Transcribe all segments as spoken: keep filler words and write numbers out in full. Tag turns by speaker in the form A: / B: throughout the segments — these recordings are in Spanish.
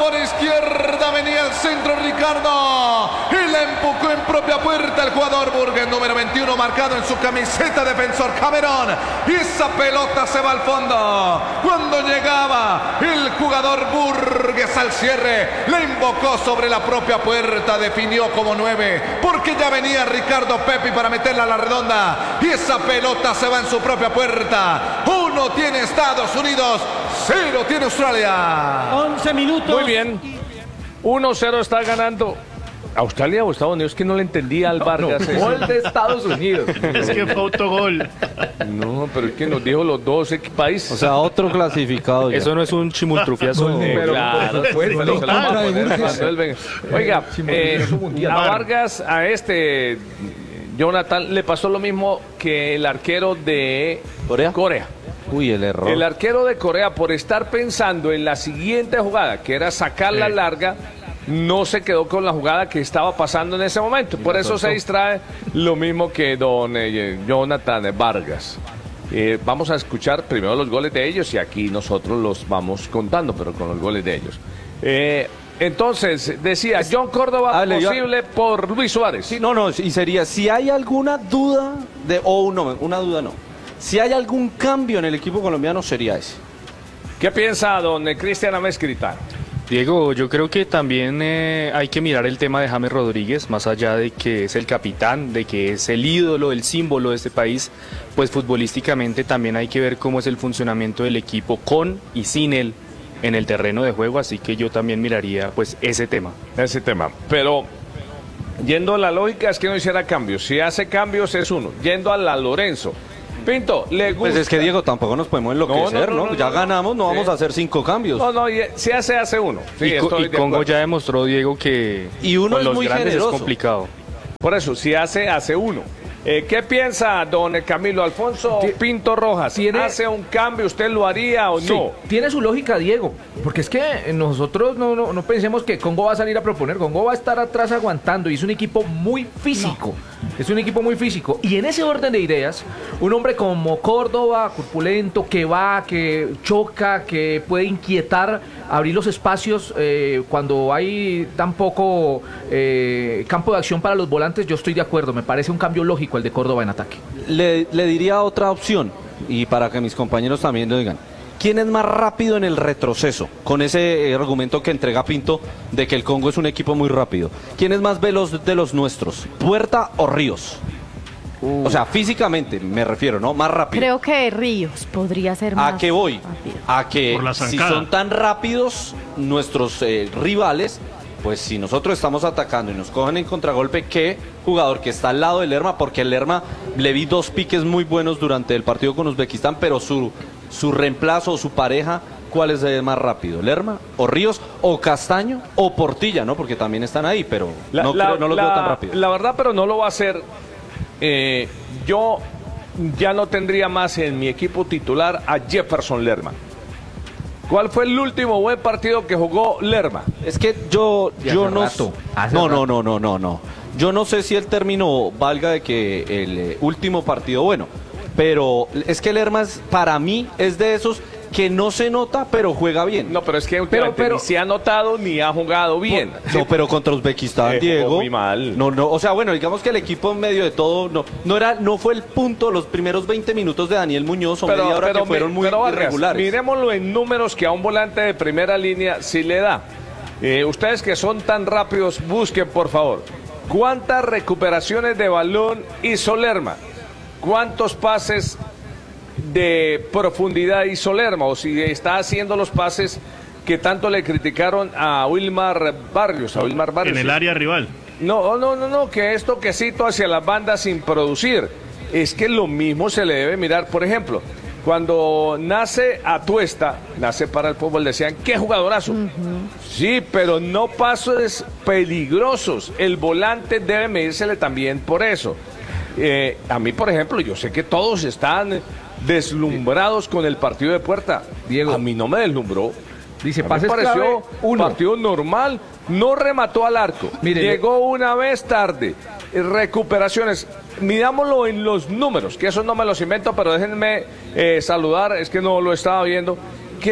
A: por izquierda, venía al centro Ricardo y le empujó en propia puerta el jugador Burgues, número veintiuno, marcado en su camiseta, defensor Camerón, y esa pelota se va al fondo. Cuando llegaba el jugador Burgues al cierre, le invocó sobre la propia puerta, definió como nueve, porque ya venía Ricardo Pepi para meterla a la redonda, y esa pelota se va en su propia puerta. Uno tiene Estados Unidos, cero tiene Australia.
B: once minutos.
C: Muy bien. uno cero está ganando. ¿Australia o Estados Unidos? Que no le entendía al Vargas.
D: No, no. Gol de Estados Unidos.
E: Es que fue autogol.
C: No, pero es que nos dijo los dos países.
F: O sea, otro clasificado.
G: Eso no es un chimultrufiazo.
C: Eh,
E: Pero-
C: claro,
E: pero-
C: pues,
E: pero-
C: pero se lo vamos a
E: pero-
C: poner cuando él venga. Oiga, eh,
E: mundial.
C: a Vargas, a este Jonathan, le pasó lo mismo que el arquero de
F: ¿Corea?
C: Corea.
F: Uy, el error.
C: El arquero de Corea, por estar pensando en la siguiente jugada, que era sacarla
E: Sí.
C: larga, no se quedó con la jugada que estaba pasando en ese momento. Por eso se distrae lo mismo que don eh, Jonathan Vargas. Eh, vamos a escuchar primero los goles de ellos y aquí nosotros los vamos contando, pero con los goles de ellos. Eh, entonces, decía, John Córdoba
F: Ah, le dio-
C: posible por Luis Suárez.
F: Sí, no, no, y sería, si hay alguna duda, de o no, una duda no. Si hay algún cambio en el equipo colombiano, sería ese.
C: ¿Qué piensa don eh, Cristian Amezquita?
G: Diego, yo creo que también eh, hay que mirar el tema de James Rodríguez, más allá de que es el capitán, de que es el ídolo, el símbolo de este país, pues futbolísticamente también hay que ver cómo es el funcionamiento del equipo con y sin él en el terreno de juego, así que yo también miraría pues ese tema.
C: Ese tema. Pero yendo a la lógica es que no hiciera cambios. Si hace cambios es uno. Yendo a la Lorenzo. Pinto, le gusta.
F: Pues es que, Diego, tampoco nos podemos enloquecer,
C: No,
F: ¿no?
C: no, no,
F: ya
C: no,
F: ganamos, no
C: sí.
F: vamos a hacer cinco cambios.
C: No, no, y- si hace, hace uno. Sí,
G: y, Co-
C: estoy
G: y
C: de
G: Congo
C: acuerdo.
G: ya demostró, Diego, que
F: Y uno
G: con
F: es
G: los
F: muy
G: grandes
F: generoso.
G: es complicado.
C: Por eso, si hace, hace uno. Eh, ¿Qué piensa don Camilo Alfonso
D: Ti-
C: Pinto Rojas?
D: tiene-
C: ¿Hace un cambio? ¿Usted lo haría o
D: Sí,
C: no?
D: tiene su lógica, Diego, porque es que nosotros no, no, no pensemos que Congo va a salir a proponer. Congo va a estar atrás aguantando y es un equipo muy físico. Es un equipo muy físico. Y en ese orden de ideas, un hombre como Córdoba, corpulento, que va, que choca, que puede inquietar, abrir los espacios eh, cuando hay tan poco eh, campo de acción para los volantes, yo estoy de acuerdo. Me parece un cambio lógico el de Córdoba en ataque.
F: Le, le diría otra opción, y para que mis compañeros también lo digan. ¿Quién es más rápido en el retroceso? Con ese eh, argumento que entrega Pinto de que el Congo es un equipo muy rápido. ¿Quién es más veloz de los nuestros? ¿Puerta o Ríos? O sea, físicamente me refiero, ¿no? Más rápido.
H: Creo que Ríos podría ser más
F: ¿A qué voy?
H: rápido.
F: A que
E: Por la
F: si
E: zancada.
F: son tan rápidos nuestros eh, rivales, pues si nosotros estamos atacando y nos cogen en contragolpe, ¿qué jugador que está al lado del Lerma? Porque el Lerma le vi dos piques muy buenos durante el partido con Uzbekistán, pero su, su reemplazo o su pareja, ¿cuál es el más rápido? ¿Lerma o Ríos o Castaño o Portilla, no? Porque también están ahí, pero
C: La-
F: no,
C: la-
F: creo- no los
C: la-
F: veo tan rápido.
C: La verdad, pero no lo va a hacer. Eh, yo ya no tendría más en mi equipo titular a Jefferson Lerma. ¿Cuál fue el último buen partido que jugó Lerma?
F: Es que yo,
D: Y
F: yo
D: hace
F: no,
D: rato, hace
F: no, no,
D: rato.
F: no, no, no, no. Yo no sé si el término valga de que el eh, último partido, bueno, pero es que Lerma es, para mí es de esos que no se nota, pero juega bien.
C: No, pero es que últimamente
D: pero-
C: ni se ha notado ni ha jugado bien.
F: No, pero contra Uzbekistán,
C: Eh, jugó
F: Diego.
C: muy mal.
F: No, no, o sea, bueno, digamos que el equipo en medio de todo no, no era, no fue el punto los primeros veinte minutos de Daniel Muñoz o media hora que fueron
C: mi-
F: muy
C: pero, Vargas,
F: irregulares.
C: miremoslo en números que a un volante de primera línea sí le da. Eh, ustedes que son tan rápidos, busquen por favor. ¿Cuántas recuperaciones de balón hizo Lerma? ¿Cuántos pases de profundidad hizo Lerma? O si está haciendo los pases que tanto le criticaron a Wilmar Barrios, a Wilmar Barrios.
E: En el área rival.
C: No, no, no, no, que es toquecito hacia las bandas sin producir. Es que lo mismo se le debe mirar, por ejemplo, cuando nace Atuesta, nace para el fútbol, decían, qué jugadorazo. Sí, pero no pasos peligrosos. El volante debe medírsele también por eso. Eh, a mí, por ejemplo, yo sé que todos están deslumbrados con el partido de Puerta.
D: Diego.
C: A mí no me deslumbró.
D: Dice,
C: A mí
D: pases
C: me pareció
D: clave, uno.
C: partido normal, no remató al arco,
D: Mire,
C: llegó una vez tarde, eh, recuperaciones, mirámoslo en los números, que eso no me los invento, pero déjenme eh, saludar, es que no lo estaba viendo, que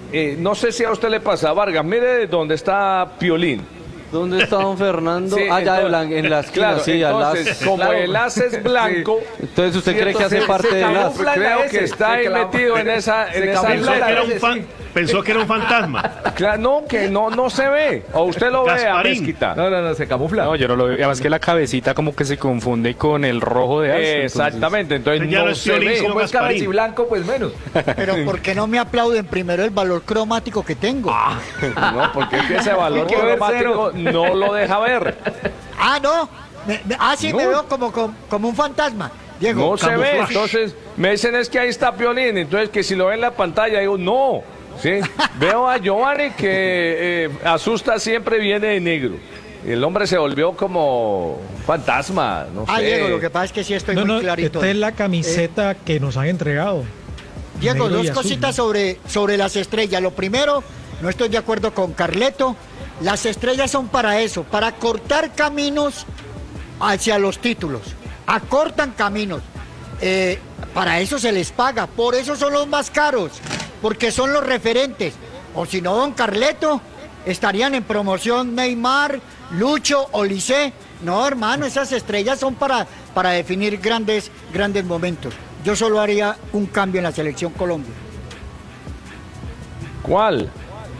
C: eh, no sé si a usted le pasa, Vargas, mire dónde está Piolín.
F: ¿Dónde está don Fernando?
C: Sí,
F: ah, ya
C: entonces-
F: de blan- en la esquina,
C: claro,
F: sí, al lado.
C: entonces, como el as es blanco,
F: Entonces, ¿usted cree que hace
C: entonces
F: parte
C: se
F: de las...?
C: camufla creo que está ahí metido en esa, en esa
E: Pensó que, era un
C: isla.
E: fan- pensó que era un fantasma.
C: Claro, no, que no, no se ve. O usted lo ve a
E: Gasparín.
C: mezquita.
D: No, no, no, se camufla.
G: No, yo no lo veo. Además que la cabecita como que se confunde con el rojo de As. entonces-
C: Exactamente, entonces
E: Ya no
C: no
E: es
C: se
E: Piolín,
C: ve.
E: sino
D: Como es
E: Gasparín.
D: cabeciblanco, pues menos.
B: Pero ¿por qué no me aplauden primero el valor cromático que tengo? Ah,
C: No, porque es que ese valor
D: Hay que ver
C: cromático no lo deja ver.
B: no. Me, me- ah, sí, me
C: No.
B: veo como, como, como un fantasma. Diego,
C: No se ve.
E: camuflaje.
C: Entonces me dicen es que ahí está Piolín. Entonces que si lo ve en la pantalla, digo, no. ¿Sí? Veo a Giovanni que eh, asusta siempre, viene de negro. El hombre se volvió como un fantasma. No
B: Ah,
C: sé.
B: Diego, lo que pasa es que sí estoy
I: No,
B: muy
I: no,
B: clarito.
I: esta es la camiseta que nos han entregado.
B: Diego,
I: Negro y
B: dos
I: azul,
B: cositas
I: ¿no?
B: sobre, sobre las estrellas. Lo primero, no estoy de acuerdo con Carleto. Las estrellas son para eso, para cortar caminos hacia los títulos. Acortan caminos. Eh, para eso se les paga. Por eso son los más caros. Porque son los referentes. O si no, don Carleto, estarían en promoción Neymar, Lucho, Olisé. No, hermano, esas estrellas son para, para definir grandes, grandes momentos. Yo solo haría un cambio en la selección Colombia.
C: ¿Cuál?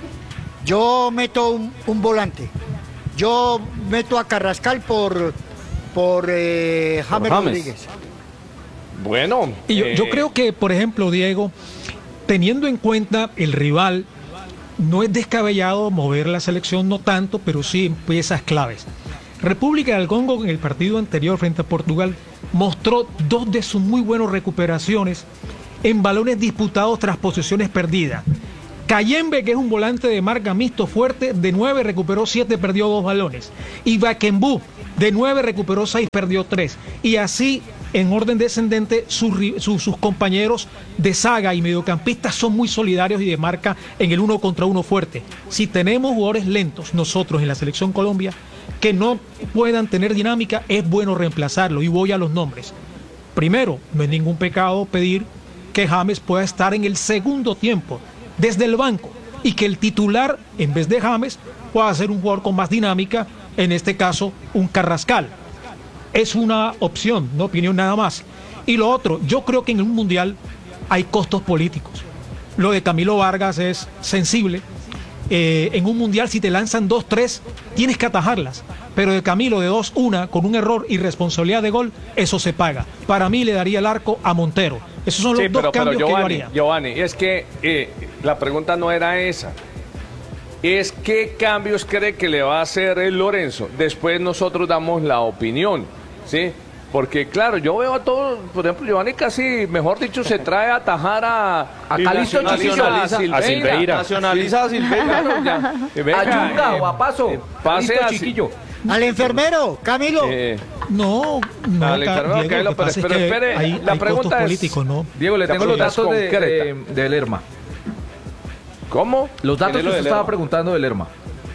B: Yo meto un, un volante. Yo meto a Carrascal por, por eh, James
F: James.
B: Rodríguez.
C: Bueno.
I: Y yo, yo
C: eh,
I: creo que, por ejemplo, Diego, teniendo en cuenta el rival, no es descabellado mover la selección, no tanto, pero sí en piezas claves. República del Congo en el partido anterior frente a Portugal mostró dos de sus muy buenas recuperaciones en balones disputados tras posesiones perdidas. Cayembe, que es un volante de marca mixto fuerte, de nueve recuperó siete, perdió dos balones. Y Bakembú, de nueve recuperó seis, perdió tres. Y así, en orden descendente, sus, ri- sus, sus compañeros de saga y mediocampistas son muy solidarios y de marca en el uno contra uno fuerte. Si tenemos jugadores lentos, nosotros en la selección Colombia, que no puedan tener dinámica, es bueno reemplazarlo. Y voy a los nombres. Primero, no es ningún pecado pedir que James pueda estar en el segundo tiempo desde el banco y que el titular, en vez de James, pueda ser un jugador con más dinámica, en este caso un Carrascal. Es una opción, no opinión nada más. Y lo otro, yo creo que en un mundial hay costos políticos. Lo de Camilo Vargas es sensible. Eh, en un mundial, si te lanzan dos, tres, tienes que atajarlas. Pero de Camilo de dos, una, con un error y responsabilidad de gol, eso se paga. Para mí le daría el arco a Montero. Esos son los
C: Sí,
I: dos
C: pero, pero
I: cambios que yo
C: Giovanni,
I: haría.
C: Giovanni, es que eh, la pregunta no era esa. Es qué cambios cree que le va a hacer el Lorenzo. Después nosotros damos la opinión, ¿sí? Porque claro, yo veo a todos, por ejemplo, Giovanni casi, mejor dicho, se trae a atajar a...
D: A
C: y
D: Calixto
C: nacionaliza
D: Chiquillo.
G: A Silveira.
F: Nacionaliza a Silveira.
C: Claro, ya. Eh, venga,
D: A Yunga
C: eh,
D: o a Paso.
C: eh, pase
D: Listo,
C: a-
D: Chiquillo.
B: Al enfermero, Camilo.
C: eh,
I: No, no,
C: Dale,
I: Ca-
C: Carlos,
I: Diego,
C: Carlos,
I: lo que
C: pero-
I: pasa es
C: pero
I: que
C: espere,
I: hay,
C: la
I: hay
C: pregunta
I: costos
C: es-
I: políticos, ¿no?
D: Diego, le
C: La
D: tengo los
C: pregunta es
D: datos de,
C: concreta.
D: de, de Lerma.
C: ¿Cómo?
D: Los datos
C: ¿Tiene
D: que
C: lo
D: usted
C: de
D: estaba
C: Lerma?
D: preguntando de Lerma.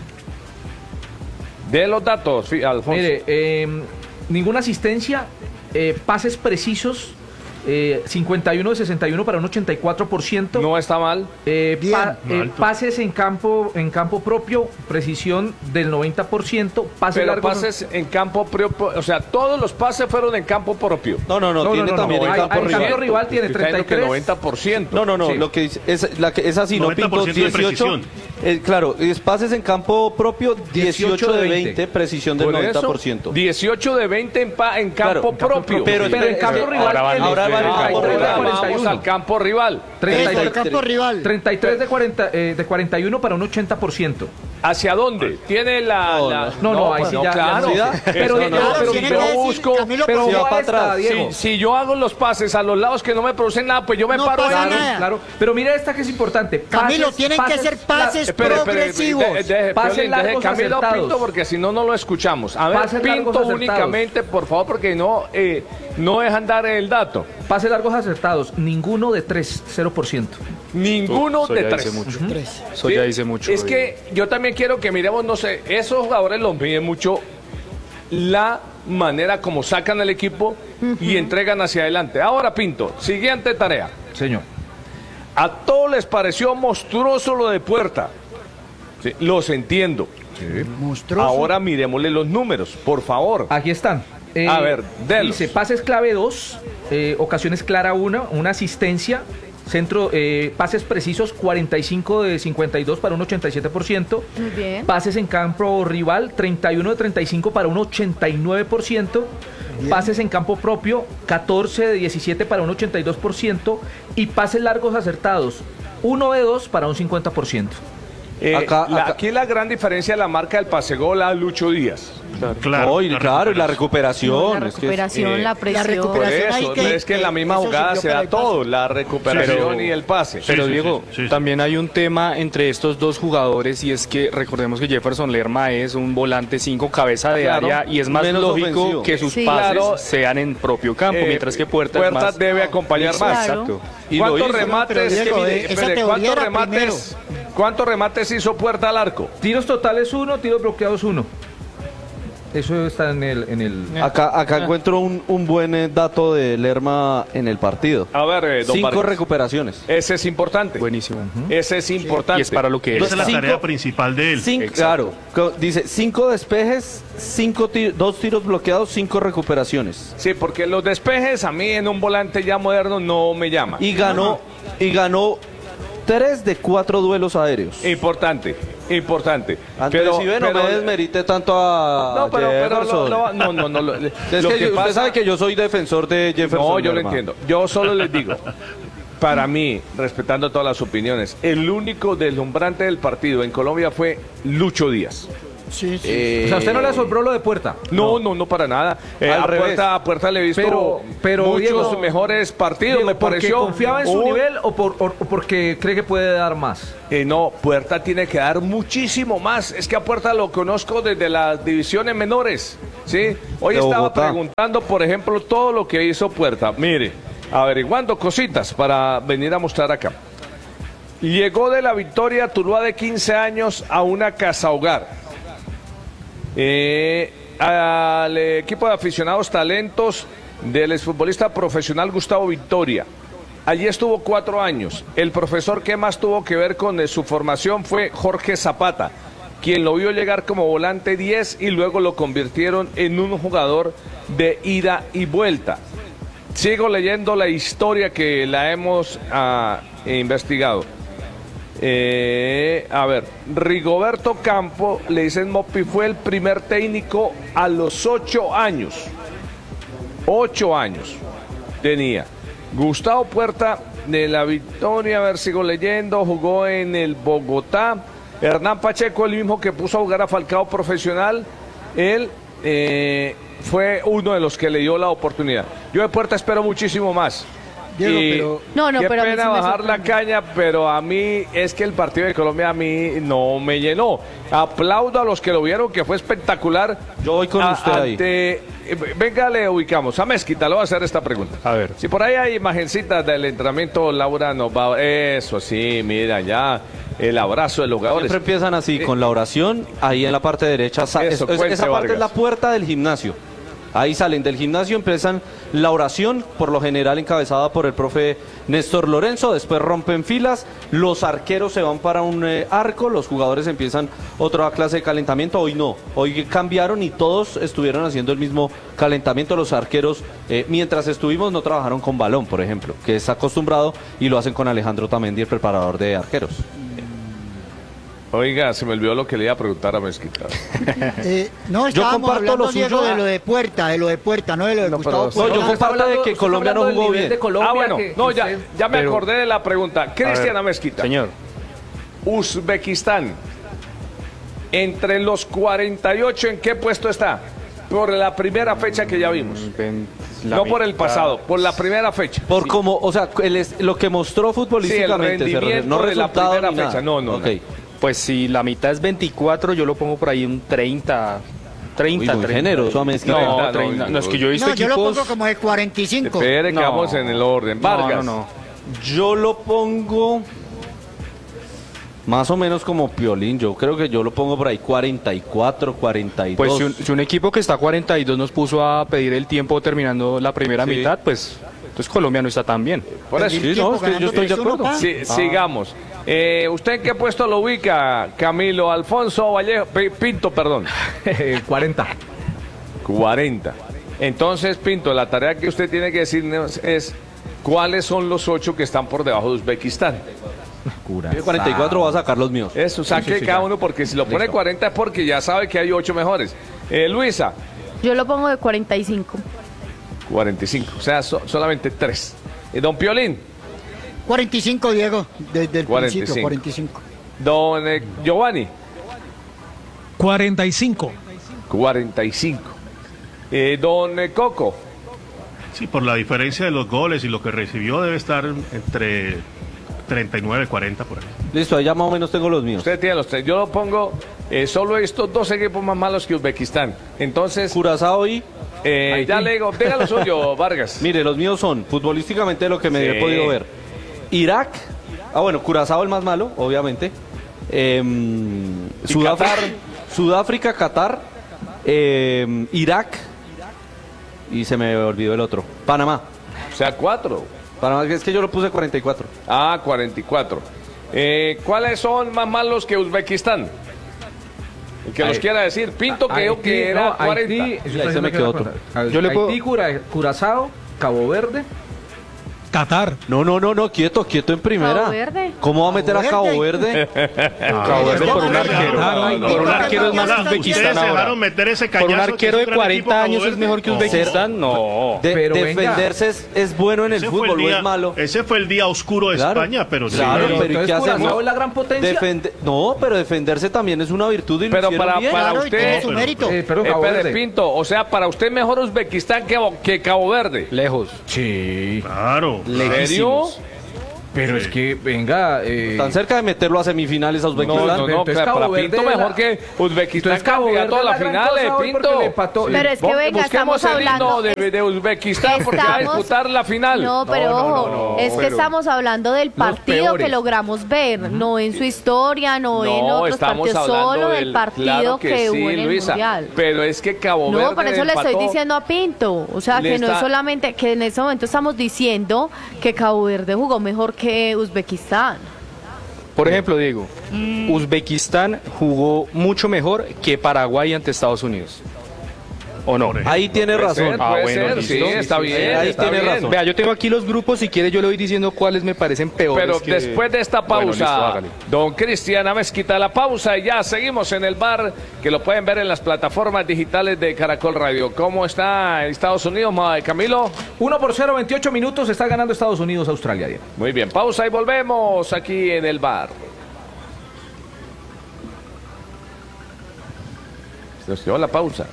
C: De los datos, fi- Alfonso.
D: Mire, eh, ninguna asistencia, eh, pases precisos, eh, cincuenta y uno de sesenta y uno para un ochenta y cuatro por ciento.
C: No está mal.
D: Eh,
B: Bien.
D: pa- eh,
E: Alto.
D: pases en campo en campo propio, precisión del noventa por ciento. Pases
C: Pero
D: largos.
C: pases en campo propio, o sea, todos los pases fueron en campo propio.
F: No, no, no,
D: No,
F: tiene
D: no, no,
F: también
D: no,
F: en
D: hay-
F: campo
D: hay
F: rival.
D: campo rival tiene
C: Estoy diciendo que
D: treinta y tres.
C: noventa por ciento.
F: No, no, no,
C: Sí.
F: lo que dice, es, la que, es así, no
E: noventa
F: Pinto,
E: por ciento de
F: dieciocho,
E: precisión.
F: eh, claro, es pases en campo propio, dieciocho de veinte, precisión del
C: Por
F: noventa
C: eso,
F: por ciento.
C: dieciocio de veinte en, pa- en campo
F: Claro, en campo
C: propio.
F: propio. Pero
D: Pero en campo
F: Ahora
D: rival
G: van-
D: tiene
F: ahora van en
C: Ah,
F: campo
C: ahora
F: rival.
C: vamos
D: cuarenta y uno.
C: al campo rival.
D: treinta y
B: Eso,
D: tres,
B: el campo rival.
D: treinta y tres de, cuarenta, eh, de cuarenta y uno para un ochenta por ciento.
C: ¿Hacia dónde? Tiene la...
F: No,
C: la-
D: No, no, ahí sí ya- ya
C: claro.
D: no.
C: Eso
D: Pero,
C: no,
D: no,
C: no,
D: pero,
B: tiene
C: yo
B: que decir,
C: busco...
B: Camilo,
D: pero
F: Si va
D: ojo a
F: para
D: esta,
F: atrás,
D: Diego.
C: Si, si yo hago los pases a los lados que no me producen nada, pues yo me
B: No
C: paro
B: pasa
C: ahí.
B: nada.
D: Claro, pero mira esta que es importante.
B: Camilo, tienen que ser pases
C: Espere, espere,
B: progresivos.
C: de- de-
D: Pases
C: Piolín, deje
D: largos
C: Camilo
D: acertados.
C: Pinto porque si no, no lo escuchamos. A ver,
D: Pases largos
C: Pinto
D: acertados.
C: únicamente, por favor, porque no, eh, no dejan dar el dato.
D: Pases largos acertados, ninguno de tres, cero por ciento.
C: Ninguno
G: Eso
C: de
G: ya
C: tres.
G: dice mucho.
B: Tres.
G: Eso
C: Sí,
G: ya dice mucho.
C: Es que yo también quiero que miremos, no sé, esos jugadores los miden mucho la manera como sacan el equipo y entregan hacia adelante. Ahora, Pinto, siguiente tarea.
D: Señor.
C: A todos les pareció monstruoso lo de Puerta. Sí, los entiendo.
B: Monstruoso.
C: Ahora miremosle los números, por favor.
D: Aquí están. Eh,
C: A ver, delos.
D: dice, pases clave dos, eh, ocasiones clara uno, una asistencia, centro, eh, pases precisos cuarenta y cinco de cincuenta y dos para un ochenta y siete por ciento.
H: Muy bien.
D: Pases en campo rival, treinta y uno de treinta y cinco para un ochenta y nueve por ciento.
B: Bien.
D: Pases en campo propio, catorce de diecisiete para un ochenta y dos por ciento. Y pases largos acertados, uno de dos para un cincuenta por ciento.
C: Eh,
F: Acá-
C: la-
F: acá-
C: aquí la gran diferencia de la marca del pase gol a Lucho Díaz.
E: Claro,
F: No, y
E: la
F: claro, y la
E: recuperación.
F: recuperación.
H: La
F: es que es-
H: recuperación,
C: eh,
H: la
B: la
H: presión.
C: Por
B: recuperación ahí
C: eso,
B: que-
C: es que en la
B: que
C: misma
B: eso
C: jugada
B: sirvió
C: se
B: para
C: da
B: el pase.
C: todo, la recuperación
G: Pero-
C: y el pase.
G: Pero
E: sí,
G: Diego,
E: sí, sí, sí.
G: también hay un tema entre estos dos jugadores y es que recordemos que Jefferson Lerma es un volante cinco cabeza de
C: Claro,
G: área y es más
F: menos
G: lógico
F: ofensivo.
G: que sus
H: Sí.
G: pases
C: Claro.
G: sean en propio campo,
C: Eh,
G: mientras que Puerta, es más...
C: debe acompañar más.
H: Claro.
G: Exacto.
F: Y lo
C: ¿Cuántos
F: hizo,
C: remates?
B: pero Diego,
C: que mire,
B: eh, esa
C: espere,
B: teoría
C: ¿cuántos
B: era
C: remates? ¿Cuántos remates hizo Puerta al arco?
D: Tiros totales uno, tiros bloqueados uno. Eso está en el... En el...
F: Acá, acá encuentro un, un buen eh, dato de Lerma en el partido.
C: A ver, eh, don
F: Cinco
C: Vargas.
F: recuperaciones.
C: Ese es importante.
G: Buenísimo.
C: Ese es importante.
G: Y es para lo que
E: Esa
G: es.
E: es la
F: Cinco-
E: tarea principal de él.
F: Cinco, claro, co- dice cinco despejes, cinco ti- dos tiros bloqueados, cinco recuperaciones.
C: Sí, porque los despejes a mí en un volante ya moderno no me llaman.
F: Y ganó, y ganó tres de cuatro duelos aéreos.
C: Importante, importante.
F: Andrés, si ve, no me desmerite tanto a
C: No, pero, pero
F: Jefferson.
C: lo- lo- no, no, no, lo-
F: Es
C: lo
F: que
C: que
F: usted
C: pasa-
F: sabe que yo soy defensor de Jefferson.
C: No, yo lo
F: Lerma.
C: entiendo. Yo solo les digo, para mí, respetando todas las opiniones, el único deslumbrante del partido en Colombia fue Lucho Díaz.
B: Sí, sí.
C: Eh,
D: O sea, ¿usted no le asombró lo de Puerta?
C: No, no, no, para nada. Eh,
F: Al
C: a,
F: revés.
C: puerta, a Puerta le he visto
D: Pero- pero,
C: muchos
D: Diego,
C: mejores partidos,
D: Diego,
C: me
D: ¿porque
C: pareció.
D: confiaba en su
C: un-
D: nivel o, por, o- o porque cree que puede dar más?
C: Eh, no, Puerta tiene que dar muchísimo más. Es que a Puerta lo conozco desde las divisiones menores. ¿Sí? Hoy
F: De
C: estaba
F: Bogotá.
C: preguntando, por ejemplo, todo lo que hizo Puerta. Mire, averiguando cositas para venir a mostrar acá. Llegó de la Victoria Tuluá de quince años a una casa hogar. Eh, al equipo de aficionados talentos del exfutbolista profesional Gustavo Victoria. Allí estuvo cuatro años. El profesor que más tuvo que ver con eh, su formación fue Jorge Zapata, quien lo vio llegar como volante diez y luego lo convirtieron en un jugador de ida y vuelta. Sigo leyendo la historia que la hemos ah, investigado. Eh, a ver, Rigoberto Campo, le dicen Mopi, fue el primer técnico a los ocho años. Ocho años tenía. Gustavo Puerta de la Victoria, a ver, sigo leyendo, jugó en el Bogotá. Hernán Pacheco, el mismo que puso a jugar a Falcao profesional, él eh, fue uno de los que le dio la oportunidad. Yo de Puerta espero muchísimo más.
B: Diego,
C: Y
B: pero-
H: No, no,
C: qué
H: pero a mí
C: pena
H: sí me
C: bajar la
H: sorprende.
C: caña, pero a mí es que el partido de Colombia a mí no me llenó. Aplaudo a los que lo vieron, que fue espectacular.
F: Yo voy con
C: A-
F: usted ahí.
C: ante- eh, Venga, le ubicamos. A Mezquita, le voy a hacer esta pregunta.
G: A ver.
C: Si por ahí hay imagencitas del entrenamiento, Laura nos va. Eso sí, mira, ya el abrazo de los jugadores.
F: Siempre empiezan así, con la oración, ahí en la parte derecha. sa-
C: Eso,
F: es- es-
C: cuente,
F: esa parte es la
C: Vargas.
F: puerta del gimnasio. Ahí salen del gimnasio, empiezan la oración, por lo general encabezada por el profe Néstor Lorenzo, después rompen filas, los arqueros se van para un eh, arco, los jugadores empiezan otra clase de calentamiento, hoy no, hoy cambiaron y todos estuvieron haciendo el mismo calentamiento, los arqueros, eh, mientras estuvimos no trabajaron con balón, por ejemplo, que es acostumbrado y lo hacen con Alejandro Tamendi, el preparador de arqueros.
C: Oiga, se me olvidó lo que le iba a preguntar a Mezquita.
B: Eh, no, estábamos
F: comparto
B: hablando,
F: lo
B: Diego,
F: suyo.
B: de lo de Puerta, de lo de Puerta, no de lo de
C: No,
B: Gustavo
C: pero-
B: Puerta.
F: No, yo comparto de que
D: usted
F: Colombia
D: está
F: no
D: hablando
F: jugó
D: del nivel
F: bien.
D: de Colombia,
C: ah, bueno,
D: que-
C: no,
D: que
C: ya,
D: usted-
C: ya me
G: Pero-
C: acordé de la pregunta. Cristiana Mezquita.
G: Señor.
C: Uzbekistán. Entre los cuarenta y ocho, ¿en qué puesto está? Por la primera fecha que ya vimos.
G: ven, la
C: No por el
G: mitad.
C: pasado, por la primera fecha.
F: Por como, o sea, el es- lo que mostró
C: Sí, el
F: futbolísticamente, se refiere,
C: rendimiento
F: no
C: de la
F: resultado
C: primera
F: ni nada.
C: fecha. No, no,
F: Ok.
C: no.
G: Pues si la mitad es veinticuatro, yo lo pongo por ahí un treinta. treinta,
F: Uy, muy
G: treinta.
F: generoso a Mezquita.
G: No,
C: treinta,
G: treinta.
C: no,
G: No, es que yo he visto
B: No, yo lo
G: equipos...
B: pongo como de cuarenta y cinco.
C: Espere que
G: No.
C: vamos en el orden. Vargas.
G: No, no, no.
F: Yo lo pongo más o menos como Piolín. Yo creo que yo lo pongo por ahí cuarenta y cuatro, cuarenta y dos.
G: Pues si un, si un equipo que está cuarenta y dos nos puso a pedir el tiempo terminando la primera
F: Sí.
G: mitad, pues Entonces Colombia no está tan bien.
C: Por eso.
B: Perdí el tiempo ganando tres uno, pa.
C: Sí, sigamos. Eh, ¿Usted en qué puesto lo ubica, Camilo Alfonso Vallejo? P- Pinto, perdón.
D: cuarenta.
C: cuarenta. Entonces, Pinto, la tarea que usted tiene que decirnos es cuáles son los ocho que están por debajo de Uzbekistán.
F: cuarenta y cuatro va a sacar los míos.
C: Eso, saque
D: Sí, sí, sí,
C: cada
D: ya.
C: uno porque si lo pone cuarenta es porque ya sabe que hay ocho mejores. Eh, Luisa,
H: Yo lo pongo de cuarenta y cinco.
C: cuarenta y cinco, o sea, so- solamente tres. Eh, don Piolín,
B: cuarenta y cinco, Diego, desde el
C: cuarenta y
B: principio,
C: cinco.
B: cuarenta y cinco.
C: don eh, Giovanni,
I: cuarenta y cinco.
C: cuarenta y cinco. Eh, don eh, Coco,
E: Sí, por la diferencia de los goles y lo que recibió debe estar entre treinta y nueve, cuarenta por ahí.
F: Listo, ahí ya más o menos tengo los míos.
C: usted tiene los tres. Yo lo pongo eh, solo estos dos equipos más malos que Uzbekistán. Entonces,
F: Curazao y...
C: eh, ya le digo, diga lo suyo, Vargas.
F: Mire, los míos son, futbolísticamente lo que me
C: Sí.
F: he podido ver. Irak, ah bueno, Curazao el más malo, obviamente. Em,
C: ¿Y
F: Sudáfrica,
C: Qatar?
F: Sudáfrica, Qatar, em, Irak y se me olvidó el otro. Panamá.
C: O sea, cuatro.
F: Panamá, es que yo lo puse cuarenta y cuatro.
C: Ah, cuarenta y cuatro. Eh, ¿Cuáles son más malos que Uzbekistán? El que nos
D: Ahí-
C: quiera decir. Pinto creo
D: Haití,
C: que era
D: no,
C: cuarenta.
D: Haití,
F: Y ahí
D: yo estoy
F: se me
D: diciendo que
F: quedó
D: era
F: otro.
D: cuarenta.
G: Yo le puedo-
D: Haití, Cura- Curazao, Cabo Verde.
I: Qatar.
F: No, no, no, no, quieto, quieto en primera.
H: Cabo Verde.
F: ¿Cómo va a meter a
B: Cabo
F: Cabo Verde?
G: Cabo Verde por un arquero.
I: Claro,
G: Por un arquero es más que
E: Ahora,
G: Uzbekistán
E: ustedes
G: ahora.
E: dejaron meter ese
G: Por un
E: cañazo,
G: arquero
E: que
G: de
E: es un gran equipo,
G: cuarenta
E: Cabo
G: años es
E: Verde.
G: mejor que
E: No.
G: Uzbekistán. No.
F: De-
D: Pero venga.
F: defenderse es, es bueno en el
E: Ese fue
F: fútbol,
E: el
F: no
E: día-
F: es malo.
E: Ese fue el día oscuro de
F: Claro.
E: España, pero sí.
F: Claro, pero ¿y
D: entonces
F: qué
D: Curazao
F: hacemos?
D: es la gran potencia.
F: Defende- no, pero defenderse también es una virtud y lo
C: Pero
F: hicieron
C: para,
F: bien.
C: para
B: Claro, y tiene
C: usted,
B: su mérito.
D: Eh, perdón,
C: eh,
D: Cabo
C: espere,
D: Verde.
C: Pinto, o sea, para usted mejor Uzbekistán que, que Cabo Verde.
G: Lejos.
D: Sí.
E: Claro.
C: ¿En serio?
G: Lejísimos.
D: Pero es que, venga. Eh,
F: Tan cerca de meterlo a semifinales a
C: No,
F: Uzbekistán.
C: no, no,
D: Entonces,
C: para,
D: Cabo
C: para
D: Verde
C: Pinto
D: es
C: mejor
D: la-
C: que Uzbekistán
D: Entonces, Cabo
C: candidato a
D: Verde
C: la
D: es la gran
C: final,
D: cosa
C: eh,
D: hoy porque
C: Pinto.
D: le empató.
H: Pero es que
C: Bu-
H: venga,
C: busquemos
H: estamos
C: el himno
H: hablando-
C: de, de Uzbekistán porque va a
H: Estamos-
C: disputar la final.
H: No, pero
D: no,
H: ojo,
D: no, no,
H: es que
D: pero-
H: estamos hablando del partido
D: peores.
H: que logramos ver, no en su historia, no, en
C: No,
H: otros
C: estamos
H: partidos,
C: hablando
H: solo
C: del
H: del partido
C: claro
H: que,
C: que, sí,
H: hubo en el
C: Luisa,
H: Mundial.
C: pero es que Cabo Verde
H: No, por eso le estoy
C: empató.
H: diciendo a Pinto, o sea,
C: Le
H: que no
C: está-
H: es solamente, que en ese momento estamos diciendo que Cabo Verde jugó mejor que Uzbekistán.
G: Por ejemplo, Diego, Uzbekistán jugó mucho mejor que Paraguay ante Estados Unidos. ¿O no?
F: Ahí tiene
C: Puede
F: razón.
C: ser,
G: Ah,
C: puede
G: bueno,
C: ser,
G: listo.
C: sí, está
G: Sí,
C: bien,
F: ahí
C: está
F: tiene
C: bien.
F: razón.
G: Vea, yo tengo aquí los grupos, si quiere yo le voy diciendo cuáles me parecen peores.
C: Pero
G: que-
C: después de esta
G: Bueno,
C: pausa,
G: listo, hágale.
C: don Cristian Ames quita la pausa y ya seguimos en el bar, que lo pueden ver en las plataformas digitales de Caracol Radio. ¿Cómo está Estados Unidos, ma- Camilo?
D: uno por cero, veintiocho minutos. Está ganando Estados Unidos, Australia. Diego.
C: Muy bien, pausa y volvemos aquí en el bar. Nos dio la pausa.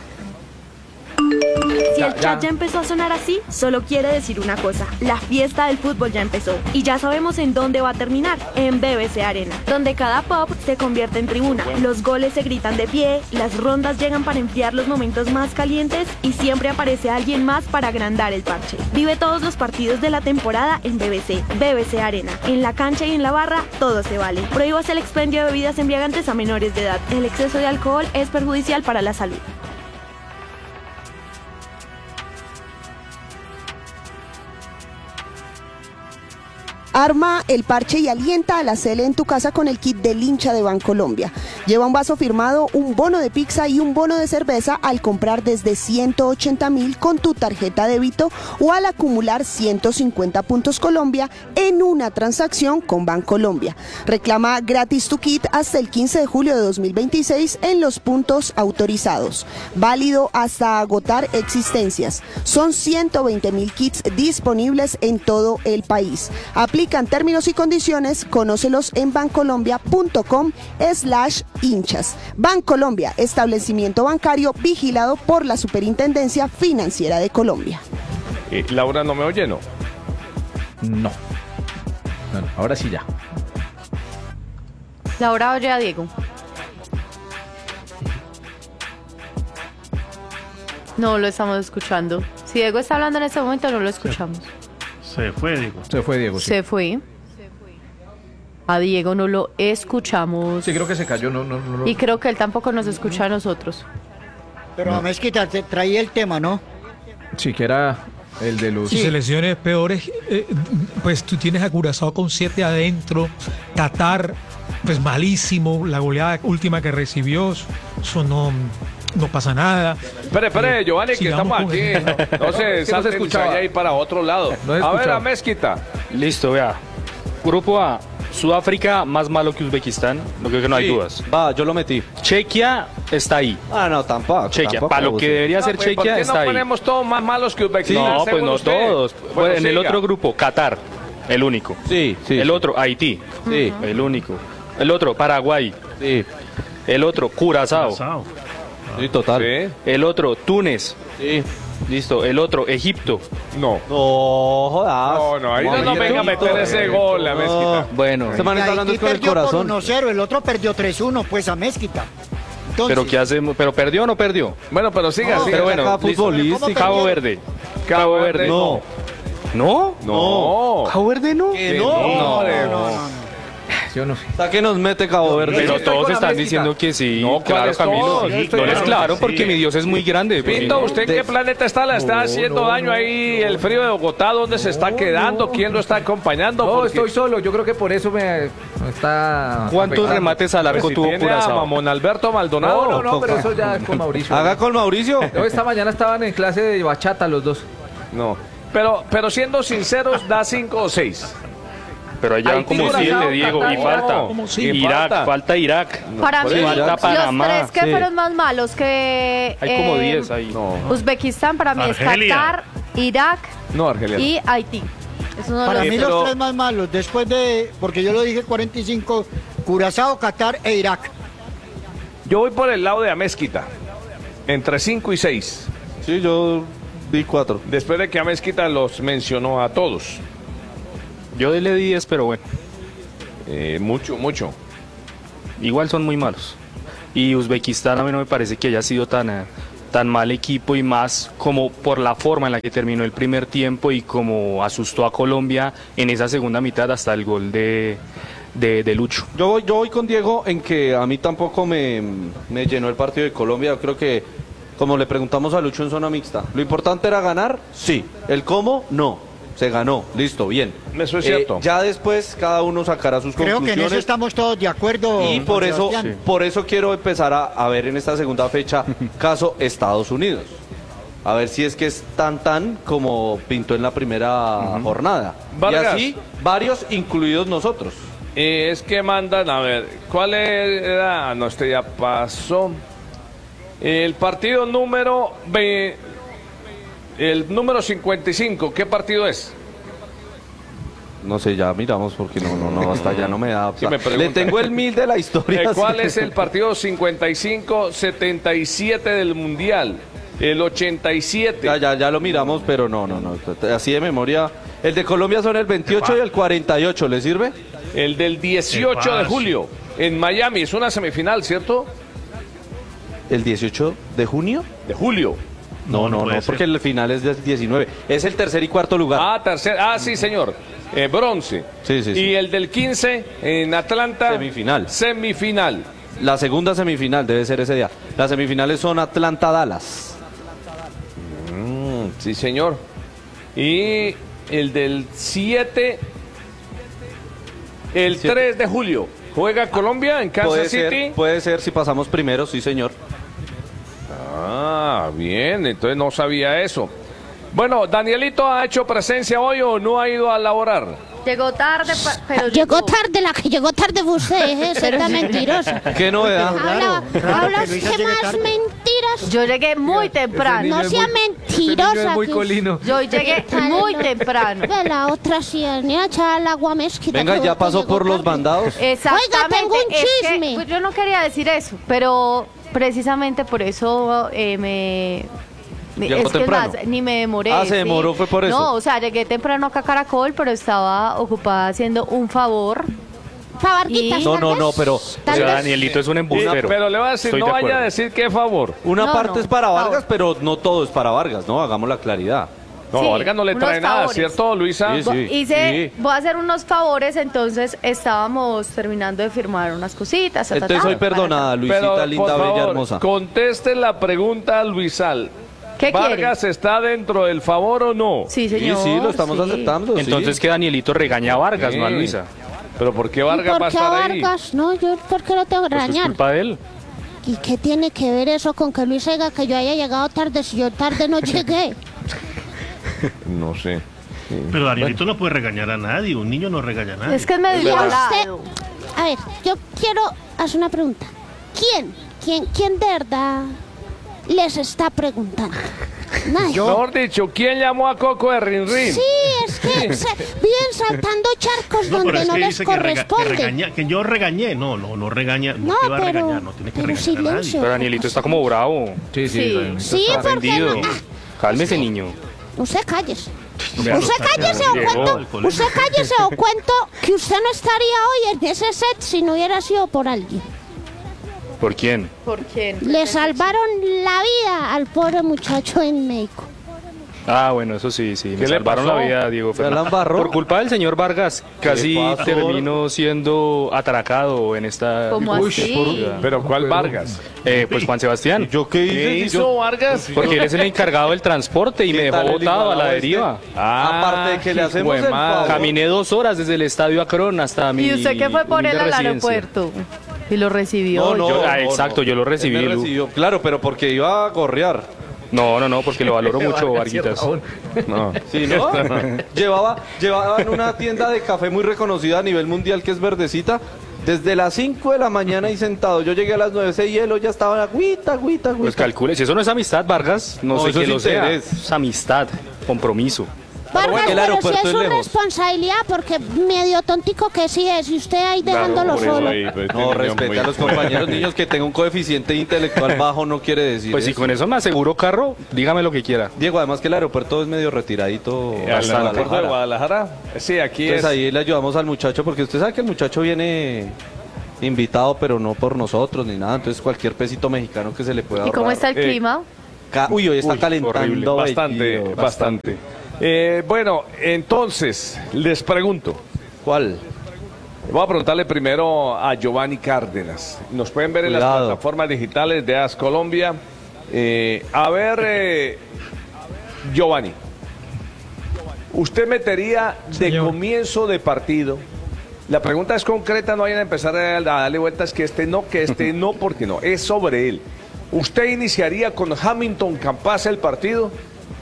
J: Si
D: Ya,
J: el chat
D: ya.
J: ya empezó a sonar así, solo quiere decir una cosa. La fiesta del fútbol ya empezó. Y ya sabemos en dónde va a terminar. En B B C Arena, donde cada pop se convierte en tribuna. Los goles se gritan de pie, las rondas llegan para enfriar los momentos más calientes y siempre aparece alguien más para agrandar el parche. Vive todos los partidos de la temporada en B B C. B B C Arena. En la cancha y en la barra, todo se vale. Prohíbas el expendio de bebidas embriagantes a menores de edad. El exceso de alcohol es perjudicial para la salud.
K: Arma el parche y alienta a la Cele en tu casa con el kit del hincha de Bancolombia. Lleva un vaso firmado, un bono de pizza y un bono de cerveza al comprar desde ciento ochenta mil con tu tarjeta débito o al acumular ciento cincuenta puntos Colombia en una transacción con Bancolombia. Reclama gratis tu kit hasta el quince de julio de dos mil veintiséis en los puntos autorizados. Válido hasta agotar existencias. Son ciento veinte mil kits disponibles en todo el país. Aplican términos y condiciones, conócelos en bancolombia.com slash hinchas. Bancolombia, establecimiento bancario vigilado por la Superintendencia Financiera de Colombia.
C: Eh, Laura, ¿no me oye, no?
D: No. No, no, ahora sí ya.
H: Laura oye a Diego. No lo estamos escuchando. Si Diego está hablando en este momento, no lo escuchamos.
E: Se fue, digo.
D: Se fue Diego. Sí,
H: Se fue. A Diego no lo escuchamos.
D: sí creo que se cayó. No, no, no, no.
H: Y creo que él tampoco nos escucha a nosotros.
B: Pero a Mezquita, te traía el tema, ¿no?
D: Sí, que era El de los...
I: Y selecciones peores, eh, pues tú tienes a Curazao con siete adentro, Qatar, pues malísimo, la goleada última que recibió, eso no, no pasa nada.
C: Espere, espere,
I: Eh,
C: Giovanni, que
I: sigamos
C: estamos
I: con
C: aquí.
I: el-
C: No, no se
D: Es que no se
C: salten y se
D: escuchaba.
C: vaya ahí para otro lado.
D: No se
C: a ver,
D: escuchaba.
C: a Mezquita.
G: Listo, vea. Grupo A, Sudáfrica más malo que Uzbekistán, no creo que no hay
F: Sí,
G: dudas.
F: Va, yo lo metí.
G: Chequia está ahí.
F: Ah, no, tampoco.
G: Chequia,
F: tampoco,
G: para lo que
F: sí.
G: debería
C: No,
G: ser
C: pues, ¿por
G: Chequia
C: qué
G: está
C: no
G: ahí.
C: ponemos todos más malos que Uzbekistán?
G: No, pues
C: según
G: no
C: usted?
G: todos.
C: Bueno,
G: Bueno, en el
C: siga.
G: otro grupo, Qatar, el único.
F: Sí, sí.
G: El otro, Haití,
F: Sí,
G: el único. El otro, Paraguay.
F: sí.
G: El otro, Curazao.
E: Curazao.
F: Sí, total.
C: Sí.
G: El otro, Túnez.
F: Sí.
G: Listo. El otro, Egipto.
C: No.
F: No, jodas.
C: No, no, ahí no nos
F: Momento.
C: venga a meter ese gol, la Mezquita.
G: Bueno,
F: Este man
B: Y
F: está hablando
B: Haití
F: con el
B: perdió por
F: corazón.
B: uno cero, el otro perdió tres uno, pues a Mezquita. Entonces,
G: pero ¿qué hacemos? ¿Pero perdió o no perdió?
C: Bueno, pero siga,
B: No,
C: siga.
G: Pero bueno,
F: Acá
G: listo.
F: futbolística.
G: Cabo Verde. Cabo Verde.
F: No.
G: ¿No?
C: No.
G: ¿Cabo Verde no?
F: Que
C: no,
F: no.
C: hombre,
B: no, no, no.
D: Yo no sé.
F: ¿Hasta que nos mete Cabo Verde?
G: Pero
D: estoy
G: todos
D: con la
G: están
D: Mezquita.
G: diciendo que sí.
C: No,
G: claro,
C: ¿cuáles
G: Camilo.
C: todos? Yo
G: No
C: estoy
G: eres
C: claro
G: claro
E: que
G: porque
E: sí.
G: mi Dios es muy grande. porque
C: Pinto,
G: no-
C: ¿usted en qué planeta está? ¿La está haciendo
D: no,
C: daño
D: no.
C: ahí el frío de Bogotá? ¿Dónde se está quedando?
D: no.
C: ¿Quién lo está acompañando?
D: No,
C: Porque,
D: estoy solo. Yo creo que por eso me me está...
G: ¿Cuántos
D: afectando.
G: remates al
C: pues,
G: arco
C: si
G: tuvo
C: tiene a
G: Curazao?
C: Mamón Alberto Maldonado.
D: No, no, no, pero eso ya es con Mauricio.
F: Haga con Mauricio.
D: No, esta mañana estaban en clase de bachata los dos.
C: No. Pero, pero siendo sinceros, da cinco o seis.
G: Pero ahí llevan
C: Haití,
G: como
C: Curazao,
G: siete, Diego. Y
C: Qatar,
G: falta.
C: no.
I: Como
C: sí.
G: Irak,
C: falta.
G: falta Irak.
H: Para
F: por
H: mí,
F: eso,
G: falta
H: los
G: Panamá.
H: tres que
F: sí.
H: fueron más malos que
G: Hay como
H: eh,
G: diez ahí.
C: No,
H: Uzbekistán, para mí
E: Argelia.
H: es Qatar, Irak
C: no, Argelia.
H: y Haití. Esos son
B: Para
H: los-
B: mí
C: pero-
B: los tres más malos, después de, porque yo lo dije cuarenta y cinco, Curazao, Qatar e Irak.
C: Yo voy por el lado de Amezquita. Entre cinco y seis.
F: Sí, yo di cuatro.
C: Después de que Amezquita los mencionó a todos.
G: Yo le di diez, pero bueno.
C: Eh, mucho, mucho.
G: Igual son muy malos. Y Uzbekistán a mí no me parece que haya sido tan, eh, tan mal equipo y más como por la forma en la que terminó el primer tiempo y como asustó a Colombia en esa segunda mitad hasta el gol de, de, de Lucho.
F: Yo voy, yo voy con Diego en que a mí tampoco me, me llenó el partido de Colombia. Yo creo que, como le preguntamos a Lucho en zona mixta, lo importante era ganar, sí. El cómo, no. Se ganó, listo, bien.
C: Eso es
F: Eh,
C: cierto.
F: ya después cada uno sacará sus
B: Creo que en
F: conclusiones.
B: eso estamos todos de acuerdo.
F: Y por
B: Juan
F: eso,
B: Sebastián.
F: por eso quiero empezar a, a ver en esta segunda fecha caso Estados Unidos. A ver si es que es tan tan como pintó en la primera jornada.
C: Vargas.
F: Y así, varios, incluidos nosotros.
C: Eh, es que mandan, a ver, ¿cuál era? No, este ya pasó. El partido número ve- el número cincuenta y cinco, ¿qué partido es?
F: No sé, ya miramos porque no, no, no, hasta ya no me da.
C: Sí me
F: Le
C: preguntan.
F: tengo el mil de la historia.
C: Eh, ¿Cuál
F: sí.
C: es el partido cincuenta y cinco setenta y siete del Mundial? El ochenta y siete.
F: Ya, ya, ya lo miramos, pero no, no, no. Así de memoria. El de Colombia son el veintiocho y el cuarenta y ocho, ¿le sirve?
C: El del dieciocho de julio en Miami, es una semifinal, ¿cierto?
F: ¿El dieciocho de junio?
C: De julio.
F: No,
E: No, no
F: no,
E: puede
F: no,
E: ser.
F: porque el final es del diecinueve. Es el tercer y cuarto lugar.
C: Ah, tercer, ah, sí, señor. Eh, bronce.
F: Sí, sí, sí.
C: Y el del quince en Atlanta.
F: Semifinal.
C: Semifinal.
F: La segunda semifinal debe ser ese día. Las semifinales son Atlanta-Dallas.
C: Mm, sí, señor. Y el del siete, el
F: Siete.
C: tres de julio. Juega Colombia en Kansas
F: Puede
C: City.
F: ser, puede ser si pasamos primero, sí, señor.
C: Ah, bien, entonces no sabía eso. Bueno, ¿Danielito ha hecho presencia hoy o no ha ido a laborar?
H: Llegó tarde, pa- pero
L: Llegó tarde, la que llegó tarde fue usted, ¿eh? Esa está mentirosa.
F: ¿Qué novedad?
L: Habla,
B: raro
L: habla
B: que Luisa
L: usted
B: llegue
L: más
B: tarde.
L: mentiras.
H: Yo llegué muy temprano.
L: No sea mentirosa.
D: muy
L: que-
D: colino.
H: Yo llegué muy temprano.
L: Ve la otra sí, ni a echar el agua mezquita.
F: Venga,
L: que
F: ya
L: usted
F: pasó
L: llegó
F: por los
L: tarde.
F: bandados.
H: Exactamente.
L: Oiga, tengo un
H: es que,
L: chisme.
H: pues, yo no quería decir eso, pero precisamente por eso eh, me... me-
F: Llegó
H: es que es
F: temprano.
H: más, ni me demoré.
F: Ah, se demoró, fue por eso.
H: No, o sea, llegué temprano acá a Caracol, pero estaba ocupada haciendo un favor.
L: Pa' Varguitas,
H: Y-
F: No, no,
L: tal
F: no,
L: vez.
F: pero
G: O
L: Tal
G: sea,
L: vez.
G: Danielito es un
C: Y-
G: embustero.
C: pero le voy a decir,
G: Estoy
C: no
G: de
C: vaya
G: acuerdo.
C: a decir qué favor.
F: una
H: No,
F: parte
H: no,
F: es para
H: por
F: Vargas,
H: favor.
F: pero no todo es para Vargas, ¿no? Hagamos la claridad.
C: No,
H: Sí,
C: Vargas no le
H: unos
C: trae nada,
H: favores.
C: ¿cierto, Luisa?
F: Sí, sí.
H: Hice,
F: sí.
H: voy a hacer unos favores, entonces estábamos terminando de firmar unas cositas. ta, ta,
F: Entonces
H: ta,
F: soy
H: para
F: perdonada,
H: acá.
F: Luisita
C: Pero,
F: linda,
C: por
F: bella,
C: favor,
F: hermosa.
C: conteste la pregunta, Luisal.
H: ¿Qué quiere?
C: ¿Vargas está dentro del favor o no?
H: Sí, señor.
F: Sí, sí, lo estamos
H: sí.
F: aceptando.
G: Entonces
F: sí.
G: que Danielito regaña a Vargas,
C: Sí.
G: no a Luisa.
C: Pero ¿por qué
L: ¿Y
C: Vargas va
L: por
C: a
L: qué
C: estar ahí?
L: Vargas? No, yo por qué lo tengo que
G: Pues es
L: regañar.
G: culpa de él.
L: ¿Y qué tiene que ver eso con que Luis diga que yo haya llegado tarde si yo tarde no llegué?
C: No sé.
E: Pero Danielito no puede regañar a nadie, un niño no regaña a nadie.
H: Es que es medio
L: Y a usted,
H: igualado.
L: a ver, yo quiero hacer una pregunta. ¿Quién, quién, quién de verdad les está preguntando? Nadie.
C: Mejor dicho, ¿quién llamó a Coco de Rin Rin?
L: Sí, es que se- viven saltando charcos
E: No, pero
L: donde
E: es
L: no
E: que
L: les
E: dice que, rega- que,
L: corresponde.
E: regaña- que yo regañé. No, no, no regaña. No,
L: No,
E: te va a
L: pero-
E: regañar, no tiene que
L: pero
E: regañar a nadie.
L: silencio.
G: Pero Danielito está como bravo.
D: Sí, sí.
H: Sí.
D: Danielito
L: Sí,
D: está-
L: porque
G: Rendido.
L: no.
G: Cálmese, niño.
L: Usted cállese.
E: Ya
L: Usted
E: lo está-
L: cállese
E: ya
L: o
E: llegó
L: cuento,
E: al colegio.
L: usted cállese o cuento que usted no estaría hoy en ese set si no hubiera sido por alguien.
G: ¿Por quién?
H: ¿Por quién?
L: Le salvaron la vida al pobre muchacho en México.
G: Ah, bueno, eso sí, sí.
C: ¿Qué
G: Me
C: le
G: salvaron
C: pasó?
G: la vida, Diego
F: ¿Se la
G: Fernández.
F: embarró?
G: Por culpa del señor Vargas, casi
F: pasó?
G: terminó siendo atracado en esta...
H: ¿Cómo
G: Uy,
H: así?
G: por-
C: ¿Pero cuál Vargas?
G: Eh, pues Juan Sebastián.
F: ¿Yo qué hice?
C: ¿Qué
F: Si
C: hizo
F: yo-
C: Vargas?
G: Porque él es el encargado del transporte y me dejó
F: tal el
G: botado a la
F: igualado este?
G: deriva.
C: Ah,
F: Aparte de que le hacemos el
C: hijuemadre.
F: favor.
G: Caminé dos horas desde el estadio Akron hasta mi
H: ¿Y usted qué fue por él
G: humilde
H: al
G: residencia.
H: aeropuerto? Y lo recibió.
F: No, no,
G: Yo- ah,
F: no,
G: exacto,
F: no.
G: yo lo recibí,
F: Él me
G: Lu.
F: recibió, claro, pero porque iba a gorrear.
G: No, no, no, porque lo valoro mucho, Varguitas.
C: No.
F: Sí, ¿no? llevaba, llevaba en una tienda de café muy reconocida a nivel mundial que es Verdecita. Desde las cinco de la mañana y sentado. Yo llegué a las nueve, ese hielo ya estaba agüita, agüita, agüita.
G: Pues calcule, si eso no es amistad, Vargas, no,
F: No,
G: sé
F: eso
G: qué
F: es
G: lo sea.
F: interés.
G: Es amistad, compromiso.
L: Vargas,
F: bueno, el
L: pero si
F: aeropuerto
L: es
F: es
L: su
F: lejos.
L: responsabilidad, porque medio tontico que sí es, y usted ahí dejándolo
C: por eso
L: solo.
C: ahí, pues,
F: No,
C: este niño
F: respeta
C: muy
F: a los
C: fuerte.
F: compañeros niños que tenga un coeficiente intelectual bajo no quiere decir
G: Pues si
F: eso.
G: con eso me aseguro carro, dígame lo que quiera.
F: Diego, además que el aeropuerto es medio retiradito.
C: ¿Al
F: hasta
C: aeropuerto de
F: Guadalajara.
C: Guadalajara? Sí, aquí
F: Entonces
C: es.
F: ahí le ayudamos al muchacho porque usted sabe que el muchacho viene invitado, pero no por nosotros ni nada. Entonces cualquier pesito mexicano que se le pueda
H: ¿Y cómo
F: ahorrar.
H: está el
C: Eh,
H: clima?
F: Ca- Uy, hoy está
G: Uy,
F: calentando.
G: horrible.
C: Bastante,
F: vestido,
C: bastante. Eh, bueno, entonces, les pregunto.
F: ¿Cuál?
C: Voy a preguntarle primero a Giovanni Cárdenas. Nos pueden ver en las
F: Cuidado.
C: plataformas digitales de AS Colombia. Eh, a ver, eh, Giovanni, ¿usted metería de
I: Señor.
C: comienzo de partido? La pregunta es concreta, no vayan a empezar a darle vueltas que este no, que este no, porque no, es sobre él. ¿Usted iniciaría con Hamilton Campas el partido?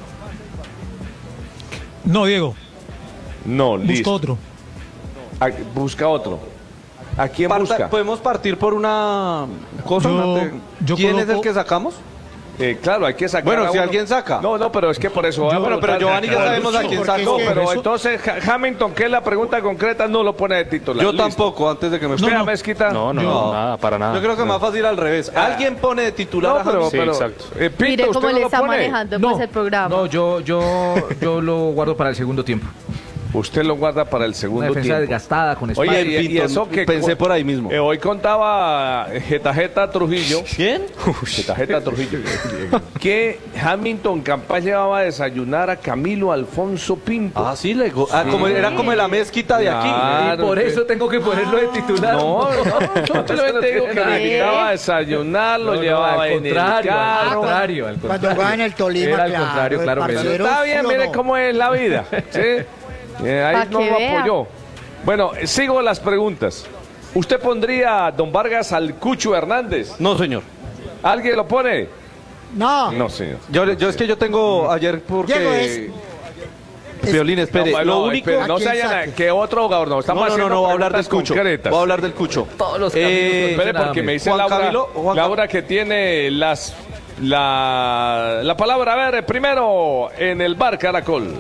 I: No, Diego,
C: No,
I: busco
C: listo.
I: otro.
C: Ah, busca otro. ¿A quién
F: Parta-
C: busca?
F: Podemos partir por una cosa.
I: Yo-
F: una te-
I: yo
F: ¿Quién es el
I: coloco-
F: que sacamos?
C: Eh, claro, hay que sacar.
F: Bueno,
C: a
F: si
C: uno.
F: alguien saca.
C: No, no, pero es que por eso. voy a
I: Yo-
F: Bueno, pero
C: preguntar-
F: Giovanni ya sabemos a quién
B: Porque
F: sacó.
C: No,
B: es que-
C: pero
I: eso-
C: entonces Ha- Hamilton, que es la pregunta concreta, no lo pone de titular.
F: Yo
C: Listo.
F: tampoco, antes de que me
C: ¿Usted,
I: No, no.
C: Mezquita?
G: No, no,
I: Yo-
G: no, nada, para nada.
F: Yo creo que más fácil al revés. Alguien pone de titular
C: No,
F: a
C: pero,
F: Hamilton.
G: Sí,
C: pero,
G: exacto.
C: eh, Pinto,
H: Mire
C: ¿usted
H: cómo
C: no
H: le
C: lo
H: está
C: pone?
H: manejando
D: No,
H: pues, el programa.
D: no, yo, yo, yo lo guardo para el segundo tiempo.
C: Usted lo guarda para el
D: Una
C: segundo
D: defensa
C: tiempo.
D: desgastada con espacio.
C: Oye, y, y
F: Pinto,
C: eso que
F: pensé por ahí mismo.
C: Eh, hoy contaba Jeta Jeta Trujillo.
F: ¿Quién?
C: Jeta Jeta Trujillo. que Hamilton Campas llevaba a desayunar a Camilo Alfonso Pinto.
F: Ah, sí, le go- ah, como, era como la mezquita de aquí.
C: Claro.
D: Y por eso tengo que ponerlo de titular.
C: No, no, simplemente digo que
D: tiene
C: le
D: nada que
C: invitaba a desayunar, lo
D: No, no,
C: llevaba
D: al
C: en el
D: contrario, al
C: carro.
D: contrario, al
B: Cuando
D: contrario.
B: juega en el Tolima,
D: Era al
B: claro,
D: contrario,
B: el
D: claro que sí.
B: parcero,
C: Está bien,
B: ¿sí o
C: mire
B: no?
C: cómo es la vida. ¿Sí? Eh, ahí
H: Pa'
C: no
H: que
C: lo
H: vea.
C: apoyó. Bueno, eh, sigo las preguntas. ¿Usted pondría a Don Vargas al Cucho Hernández?
F: No, señor.
C: ¿Alguien lo pone?
B: No,
C: No, señor.
F: Yo, yo es que yo tengo ayer porque...
B: Diego, es-
F: Violín, espere.
C: No,
F: lo
C: no,
F: único...
C: espere, no
B: ¿A
C: se
B: quién
C: vayan a-
B: saque?
C: que otro jugador no. Estamos
F: No, no, no,
C: haciendo
F: no, voy a hablar del
C: preguntas
F: Cucho.
C: concretas.
F: Voy a hablar del Cucho.
D: Todos los
F: Eh,
D: caminos
C: Espere, porque me dice
F: Juan
C: Laura,
F: Camilo, Juan Cam-
C: Laura que tiene las la, la palabra. A ver, primero en el bar Caracol.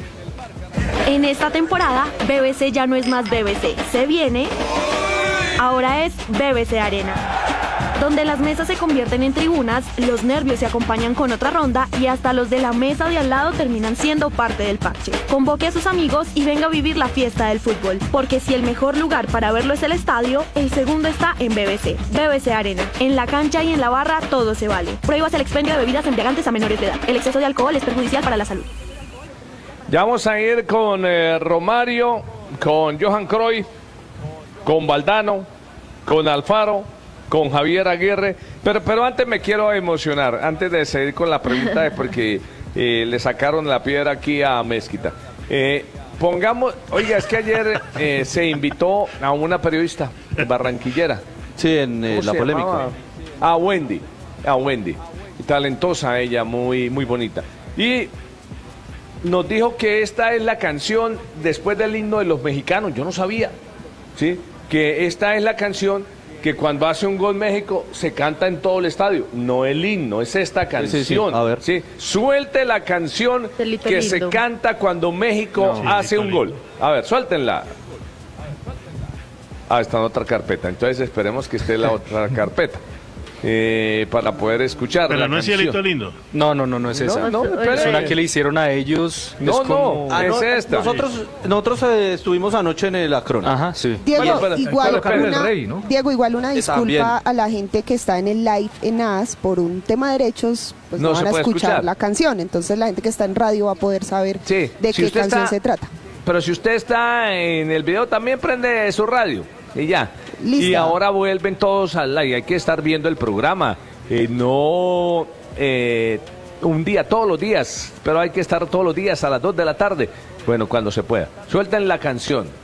J: En esta temporada, B B C ya no es más B B C. Se viene. Ahora es B B C Arena. Donde las mesas se convierten en tribunas, los nervios se acompañan con otra ronda y hasta los de la mesa de al lado terminan siendo parte del parche. Convoque a sus amigos y venga a vivir la fiesta del fútbol. Porque si el mejor lugar para verlo es el estadio, el segundo está en B B C. B B C Arena. En la cancha y en la barra todo se vale. Prohíbase el expendio de bebidas embriagantes a menores de edad. El exceso de alcohol es perjudicial para la salud.
C: Ya vamos a ir con eh, Romario, con Johan Cruyff, con Valdano, con Alfaro, con Javier Aguirre. Pero, pero antes me quiero emocionar, antes de seguir con la pregunta, de porque eh, le sacaron la piedra aquí a Mezquita. Eh, pongamos, oiga, es que ayer eh, se invitó a una periodista barranquillera.
F: Sí, en eh, la polémica.
C: A Wendy, a Wendy. Talentosa ella, muy, muy bonita. Y nos dijo que esta es la canción después del himno de los mexicanos. Yo no sabía, ¿sí? Que esta es la canción que cuando hace un gol México se canta en todo el estadio. No el himno, es esta canción.
F: Sí, sí, a ver.
C: ¿Sí? Suelte la canción
H: Celito
C: que
H: lindo.
C: se canta cuando México
E: No.
C: hace
E: Celito
C: un gol. A ver, suéltenla. Ah, está en otra carpeta. Entonces esperemos que esté en la otra carpeta. Eh, para poder escuchar
E: Pero
C: la
E: no es
C: canción.
E: Cielito Lindo.
G: No, no, no, no es
C: No,
G: esa.
C: no,
G: es
C: espere.
G: una que le hicieron a ellos.
C: No,
G: es
C: no.
G: como-
C: Ah,
F: no,
C: es esta.
F: Nosotros, nosotros eh, estuvimos anoche en el Acrona.
G: Ajá, sí.
K: Diego,
C: Bueno, espera,
K: igual,
C: espera, espera,
K: una,
D: el rey, ¿no?
K: Diego, igual una
F: Eh,
K: disculpa
F: también.
K: a la gente que está en el live en A S por un tema de derechos, pues
C: No
K: no,
C: se
K: van a
C: puede
K: escuchar,
C: escuchar.
K: la canción. Entonces la gente que está en radio va a poder saber
C: Sí,
K: de
C: si
K: qué
C: usted
K: canción
C: está-
K: se trata.
C: Pero si usted está en el video, también prende su radio. Y ya.
K: Listo.
C: Y ahora vuelven todos al live. Hay que estar viendo el programa. Eh, no eh, un día, todos los días. Pero hay que estar todos los días a las dos de la tarde. Bueno, cuando se pueda. Suelten la canción.